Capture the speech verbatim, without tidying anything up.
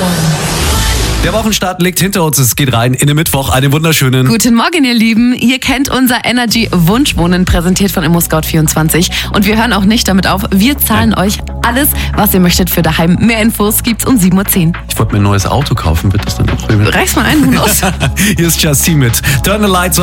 Der Wochenstart liegt hinter uns, es geht rein in den Mittwoch. Einen wunderschönen Guten Morgen, ihr Lieben. Ihr kennt unser Energy Wunschwohnen, präsentiert von ImmoScout vierundzwanzig. Und wir hören auch nicht damit auf. Wir zahlen ja. euch alles, was ihr möchtet für daheim. Mehr Infos gibt's um sieben Uhr zehn. Ich wollte mir ein neues Auto kaufen, wird das dann auch? Reich's mal ein, los. Hier ist Justine mit Turn the Lights on.